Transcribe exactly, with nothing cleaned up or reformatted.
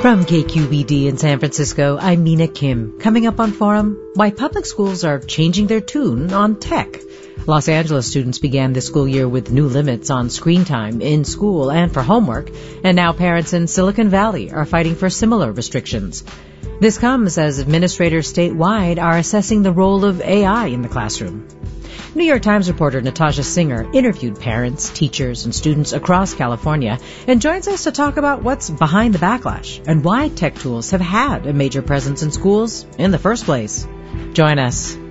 From K Q B D in San Francisco, I'm Mina Kim. Coming up on Forum, why public schools are changing their tune on tech. Los Angeles students began this school year with new limits on screen time in school and for homework, and now parents in Silicon Valley are fighting for similar restrictions. This comes as administrators statewide are assessing the role of A I in the classroom. New York Times reporter Natasha Singer interviewed parents, teachers, and students across California and joins us to talk about what's behind the backlash and why tech tools have had a major presence in schools in the first place. Join us.